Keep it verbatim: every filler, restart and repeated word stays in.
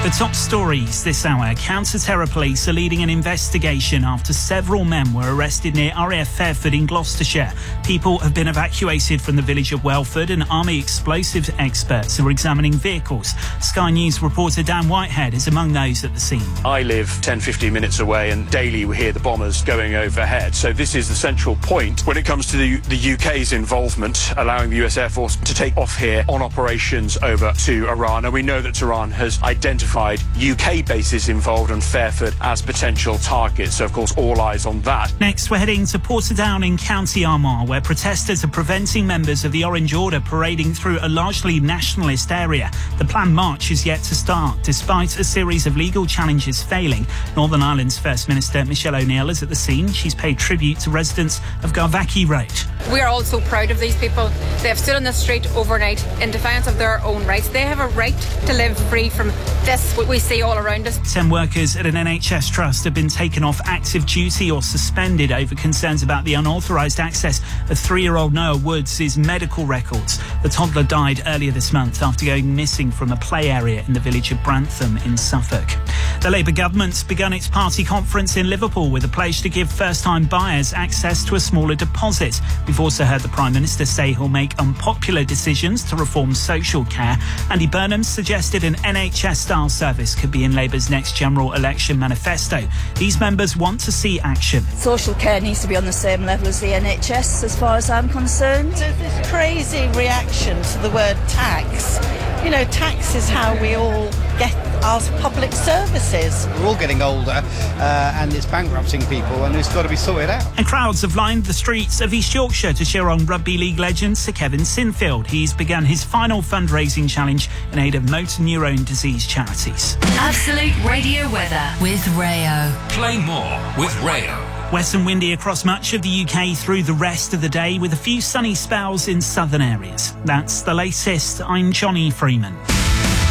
The top stories this hour. Counter-terror police are leading an investigation after several men were arrested near R A F Fairford in Gloucestershire. People have been evacuated from the village of Welford, and Army explosives experts are examining vehicles. Sky News reporter Dan Whitehead is among those at the scene. I live ten, fifteen minutes away, and daily we hear the bombers going overhead. So this is the central point when it comes to the, the U K's involvement, allowing the U S Air Force to take off here on operations over to Iran. And we know that Tehran has identified U K bases involved in Fairford as potential targets. So, of course, all eyes on that. Next, we're heading to Portadown in County Armagh, where protesters are preventing members of the Orange Order parading through a largely nationalist area. The planned march is yet to start, despite a series of legal challenges failing. Northern Ireland's First Minister Michelle O'Neill is at the scene. She's paid tribute to residents of Garvackie Road. We are all so proud of these people. They have stood on the street overnight in defence of their own rights. They have a right to live free from this, what we see all around us. Ten workers at an N H S trust have been taken off active duty or suspended over concerns about the unauthorised access of three-year-old Noah Woods' medical records. The toddler died earlier this month after going missing from a play area in the village of Brantham in Suffolk. The Labour government's begun its party conference in Liverpool with a pledge to give first-time buyers access to a smaller deposit. We've also heard the Prime Minister say he'll make unpopular decisions to reform social care. Andy Burnham suggested an N H S-style service could be in Labour's next general election manifesto. These members want to see action. Social care needs to be on the same level as the N H S, as far as I'm concerned. There's this crazy reaction to the word tax. You know, tax is how we all get our public services. We're all getting older uh, and it's bankrupting people, and it's got to be sorted out. And crowds have lined the streets of East Yorkshire to cheer on Rugby League legend Sir Kevin Sinfield. He's begun his final fundraising challenge in aid of motor neurone disease charities. Absolute Radio weather with Rayo. Play more with Rayo. Wet and windy across much of the U K through the rest of the day, with a few sunny spells in southern areas. That's the latest. I'm Johnny Freeman.